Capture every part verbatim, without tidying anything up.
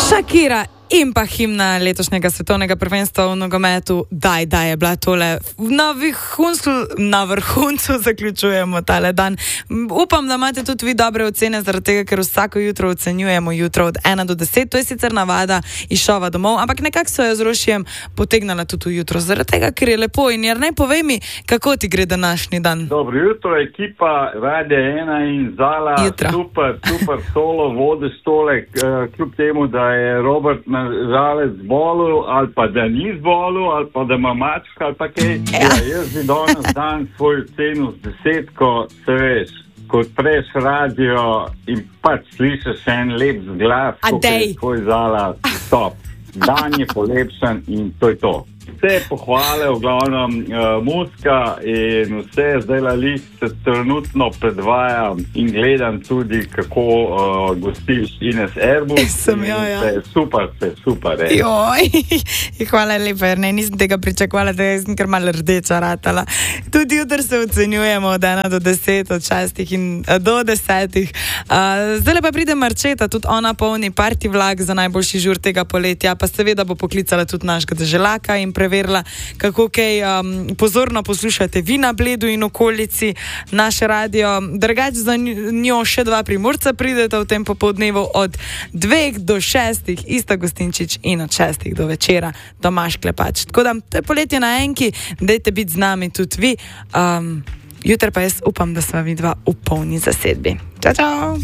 Shakira in pa himna letošnjega svetovnega prvenstva v nogometu, daj, daj je bila tole. Na vrhuncu, na vrhuncu zaključujemo tale dan. Upam, da imate tudi vi dobre ocene, zaradi tega, ker vsako jutro ocenjujemo jutro od ena do deset. To je sicer navada iz šova domov, ampak nekako so jo z Rošijem potegnala tudi jutro, zaradi tega, ker je lepo. In Jernej, povej mi, kako ti gre današnji dan? Dobro jutro, ekipa Radia ena in Zala, jutro. super, super solo, vode stole, kljub temu, da je Robert nažalec zbolel, ali pa da ni zbolel, ali pa da ima mačka, ali pa kaj. Ja. Ja, jaz bi danes dan svojo ceno z desetko, se veš, ko odpreš radio in pač slišiš en lep zglas, kot je tvoj Zala, stop. Dan je polepšan in to je to. Vse pohvale, v glavnem uh, muzika in vse zdaj la list trenutno predvajam in gledam tudi, kako uh, gostiš Ines Erbus. Sem, ja, ja. Vse super, vse super. Joj, hvala lepa, ne, nisem tega pričakovala, da sem kar malo rdeča ratala. Tudi jutr se ocenjujemo od ena do deset, od šestih in do desetih. Uh, zdaj pa pride Marčeta, tudi ona polni party vlak za najboljši žur tega poletja, pa seveda bo poklicala tudi našega deželaka in preverila, kako kaj um, pozorno poslušate vi na Bledu in okolici naše radio. Drugače za njo še dva Primorca prideta v tem popoldnevu od dveh do šestih, Ista Gostinčič in od šestih do večera Tomaž Klepač. Tako da, to je poletje na enki, dajte biti z nami tudi vi. Um, jutri pa jaz upam, da sva vidva v polni zasedbi. Čau, čau!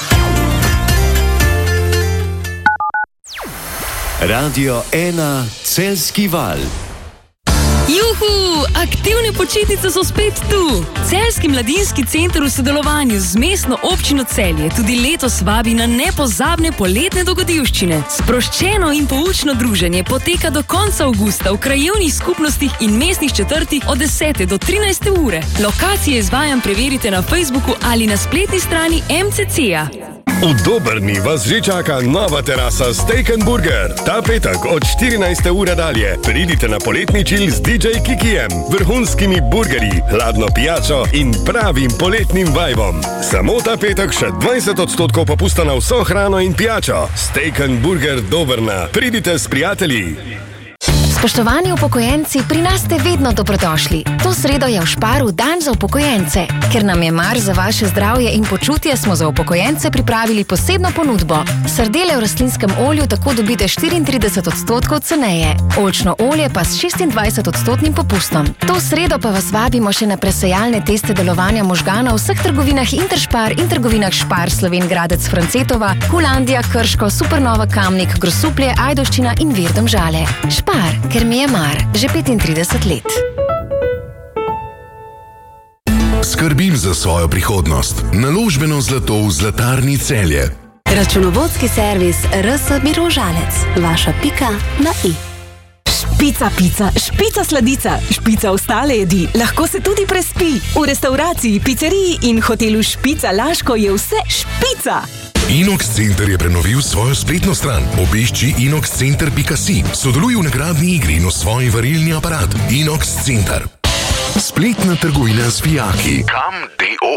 Radio ena Celjski val. Juhu, aktivne počitnice so spet tu. Celjski mladinski center v sodelovanju z mestno občino Celje tudi letos vabi na nepozabne poletne dogodivščine. Sproščeno in poučno druženje poteka do konca avgusta v krajevnih skupnostih in mestnih četrtih od desete do trinajste ure. Lokacije izvajam preverite na Facebooku ali na spletni strani M C C-a. V Dobrni vas že čaka nova terasa Steak and Burger. Ta petek od štirinajste ure dalje pridite na poletni čil z D J Kikijem, vrhunskimi burgerji, hladno pijačo in pravim poletnim vibom. Samo ta petek še dvajset odstotkov popusta na vso hrano in pijačo. Steak and Burger Dobrna. Pridite s prijatelji. Spoštovani upokojenci, pri nas ste vedno dobrodošli. To sredo je v Šparu dan za upokojence. Ker nam je mar za vaše zdravje in počutje, smo za upokojence pripravili posebno ponudbo. Sardele v rastlinskem olju tako dobite štiriintrideset odstotkov ceneje. Oljčno olje pa s šestindvajset odstotnim popustom. To sredo pa vas vabimo še na presejalne teste delovanja možgana v vseh trgovinah Interšpar in trgovinah Špar, Slovenj Gradec, Francetova, Holandija, Krško, Supernova, Kamnik, Grosuplje, Ajdovščina in Vir Domžale. Špar, ker mi je mar, že petintrideset let. Skrbim za svojo prihodnost. Naložbeno zlato v Zlatarni Celje. Računovodski servis R S Mirožalec. Vaša pika na i. Špica pica, špica sladica, špica ostale jedi, lahko se tudi prespi. V restauraciji, pizzeriji in hotelu Špica Laško je vse špica. Inox Center je prenovil svojo spletno stran. Obišči inox center pika si. Sodeluj v nagradni igri in osvoji varilni aparat. Inox Center. Spletna trgovina z fijaki. Kam D O